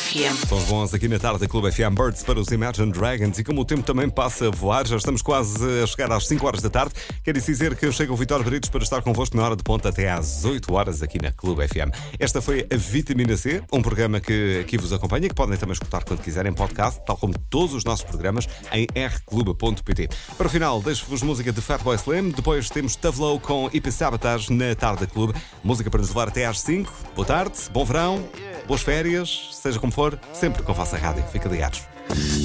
FM. São os bons aqui na tarde da Clube FM, Birds para os Imagine Dragons. E como o tempo também passa a voar, já estamos quase a chegar às 5 horas da tarde. Quer dizer que chega o Vitor Britos para estar convosco na hora de ponta até às 8 horas aqui na Clube FM. Esta foi a Vitamina C, um programa que aqui vos acompanha e que podem também escutar quando quiserem em podcast, tal como todos os nossos programas em rclube.pt. Para o final, deixo-vos música de Fatboy Slim. Depois temos Tavlow com IP Sabotage na tarde da Clube. Música para nos levar até às 5. Boa tarde, bom verão, boas férias, seja como for, sempre com a vossa rádio. Fica ligados.